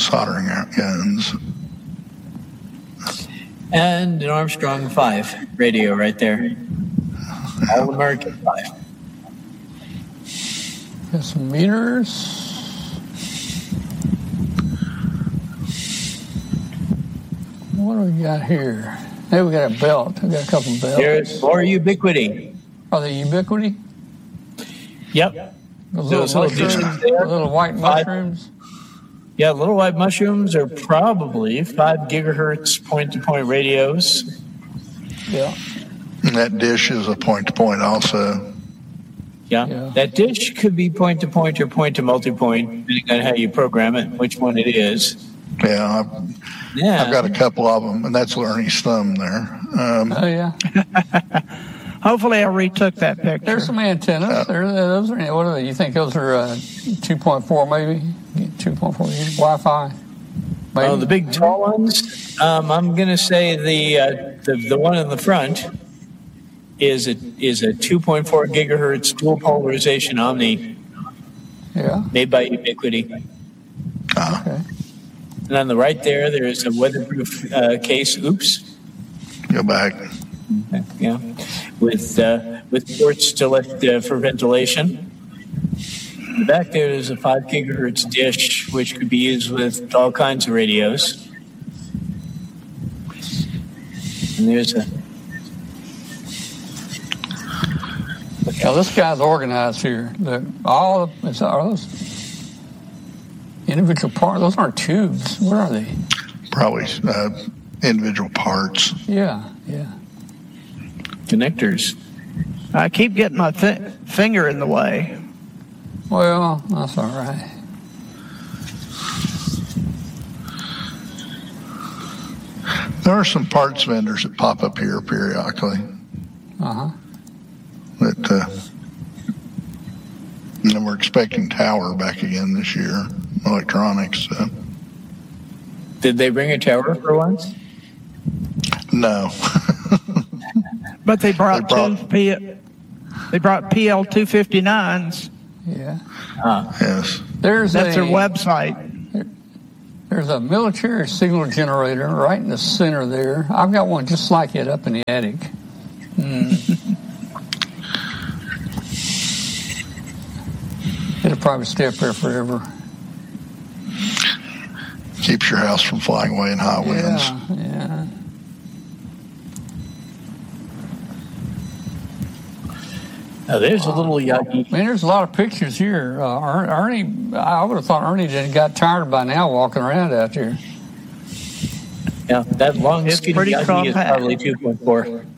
soldering guns. And an Armstrong 5 radio right there. All American 5. Got some meters. What do we got here? Hey, we got a belt. We got a couple of belts. There's more Ubiquity. Are they Ubiquity? Yep. Those little white mushrooms? Yeah, little white mushrooms are probably 5 gigahertz point-to-point radios. Yeah. And that dish is a point-to-point also. Yeah. That dish could be point-to-point or point-to-multipoint, depending on how you program it, which one it is. Yeah, I've got a couple of them, and that's Ernie's thumb there. Oh, yeah. Hopefully I retook that picture. There's some antennas. Those are, what are they? You think those are 2.4 maybe? 2.4 Wi-Fi? Maybe? Oh, the big tall ones? I'm going to say the one in the front is a 2.4 gigahertz dual polarization Omni. Yeah. Made by Ubiquity. Okay. And on the right there is a weatherproof case. Oops. Go back. Okay, yeah. With ports to let for ventilation. In the back there is a 5 gigahertz dish, which could be used with all kinds of radios. And there's a... Now this guy's organized here. Are those individual parts? Those aren't tubes. What are they? Probably individual parts. Yeah. Connectors. I keep getting my finger in the way. Well, that's all right. There are some parts vendors that pop up here periodically. And we're expecting Tower back again this year, electronics. Did they bring a tower for once? No. But they brought PL 259s. Yeah. Yes. That's their website. There's a military signal generator right in the center there. I've got one just like it up in the attic. It'll probably stay up there forever. Keeps your house from flying away in high winds. Yeah. Oh, there's a little Yagi. Man, there's a lot of pictures here. Ernie, I would have thought Ernie got tired by now walking around out there. Yeah, that long it's skinny pretty Yagi is compact. probably 2.4.